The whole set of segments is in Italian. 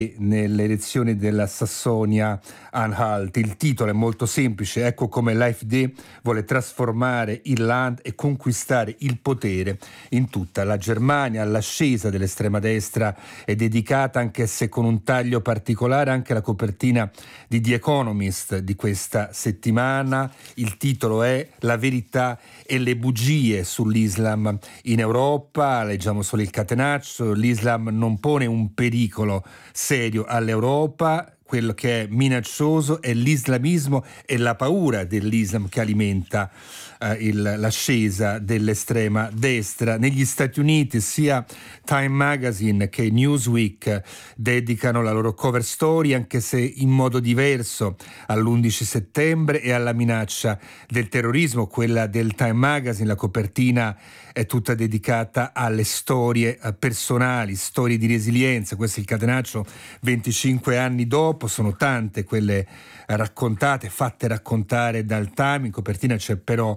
nelle elezioni della Sassonia-Anhalt. Il titolo è molto semplice: ecco come l'AfD vuole trasformare il Land e conquistare il potere in tutta la Germania. L'ascesa dell'estrema destra è dedicata, anche se con un taglio particolare, anche alla copertina di The Economist di questa settimana. Il titolo è La verità e le bugie sull'Islam in Europa. Leggiamo solo il catenaccio: l'Islam non pone un pericolo serio all'Europa, quello che è minaccioso è l'islamismo e la paura dell'Islam che alimenta l'ascesa dell'estrema destra. Negli Stati Uniti sia Time Magazine che Newsweek dedicano la loro cover story, anche se in modo diverso, all'11 settembre e alla minaccia del terrorismo. Quella del Time Magazine, la copertina è tutta dedicata alle storie personali, storie di resilienza. Questo è il catenaccio 25 anni dopo. Sono tante quelle raccontate, fatte raccontare dal Time. In copertina c'è però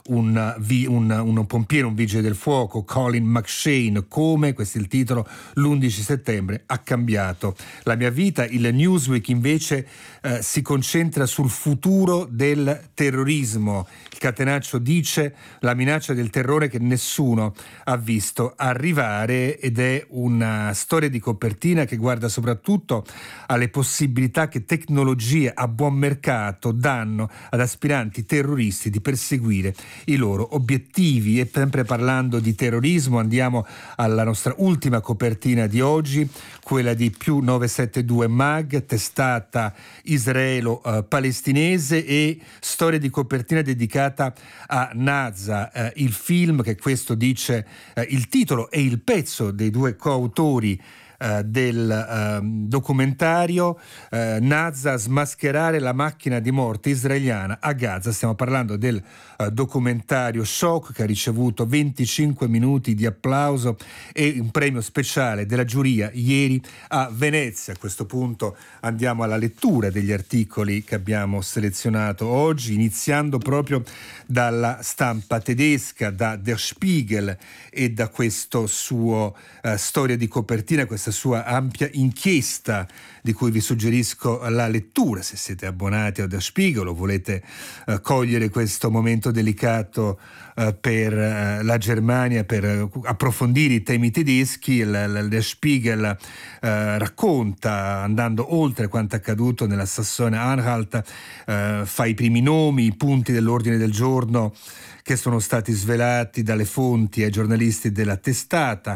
un pompiere, un vigile del fuoco, Colin McShane. Come, questo è il titolo, l'11 settembre ha cambiato la mia vita. Il Newsweek invece si concentra sul futuro del terrorismo. Il catenaccio dice: la minaccia del terrore che nessuno ha visto arrivare, ed è una storia di copertina che guarda soprattutto alle possibilità che tecnologie a buon mercato danno ad aspiranti terroristi di perseguire i loro obiettivi. E sempre parlando di terrorismo, andiamo alla nostra ultima copertina di oggi, quella di Più 972 Mag, testata israelo-palestinese, e storia di copertina dedicata a Naza, il film, che questo dice il titolo e il pezzo dei due coautori del documentario. Naza, smascherare la macchina di morte israeliana a Gaza. Stiamo parlando del documentario Shock, che ha ricevuto 25 minuti di applauso e un premio speciale della giuria ieri a Venezia. A questo punto andiamo alla lettura degli articoli che abbiamo selezionato oggi, iniziando proprio dalla stampa tedesca, da Der Spiegel e da questo suo storia di copertina, questa sua ampia inchiesta di cui vi suggerisco la lettura se siete abbonati a Der Spiegel o volete cogliere questo momento delicato per la Germania, per approfondire i temi tedeschi. Der Spiegel racconta, andando oltre quanto accaduto nella Sassonia-Anhalt, fa i primi nomi, i punti dell'ordine del giorno che sono stati svelati dalle fonti ai giornalisti della testata,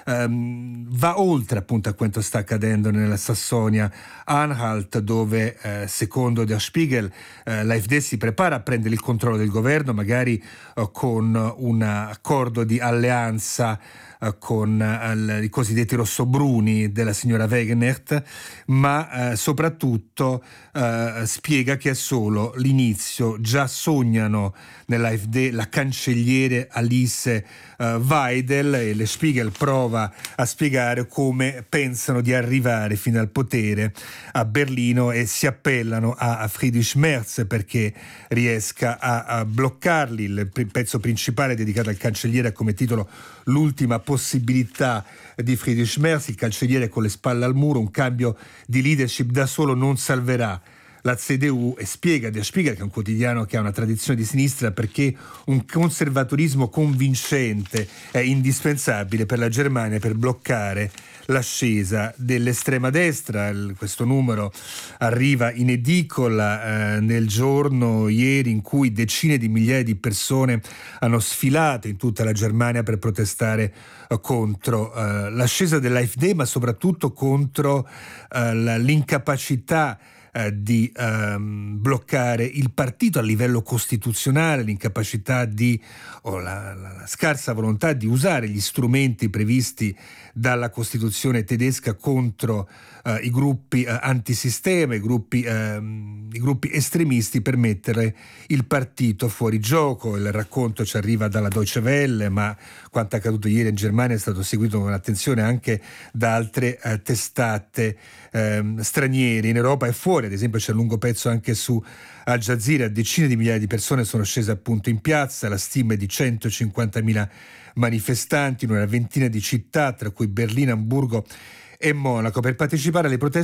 va oltre appunto a quanto sta accadendo nella Sassonia-Anhalt, dove secondo Der Spiegel l'AfD si prepara a prendere il controllo del governo, magari con un accordo di alleanza con i cosiddetti rossobruni della signora Wegenert, ma soprattutto spiega che è solo l'inizio. Già sognano nell'AfD la cancelliere Alice Weidel, e le Spiegel prova a spiegare come pensano di arrivare fino al potere a Berlino, e si appellano a Friedrich Merz perché riesca a bloccarli. Il pezzo principale è dedicato al cancelliere, ha come titolo L'ultima possibilità di Friedrich Merz. Il cancelliere con le spalle al muro: un cambio di leadership da solo non salverà la CDU. E spiega Der Spiegel, che è un quotidiano che ha una tradizione di sinistra, perché un conservatorismo convincente è indispensabile per la Germania per bloccare l'ascesa dell'estrema destra. Questo numero arriva in edicola nel giorno ieri in cui decine di migliaia di persone hanno sfilato in tutta la Germania per protestare contro l'ascesa dell'AfD, ma soprattutto contro l'incapacità di bloccare il partito a livello costituzionale, l'incapacità la scarsa volontà di usare gli strumenti previsti dalla Costituzione tedesca contro i gruppi antisistema, i gruppi estremisti, per mettere il partito fuori gioco. Il racconto ci arriva dalla Deutsche Welle, ma quanto accaduto ieri in Germania è stato seguito con attenzione anche da altre testate straniere in Europa e fuori. Ad esempio c'è un lungo pezzo anche su Al Jazeera. Decine di migliaia di persone sono scese appunto in piazza, la stima è di 150.000 manifestanti in una ventina di città, tra cui Berlino, Amburgo e Monaco per partecipare alle proteste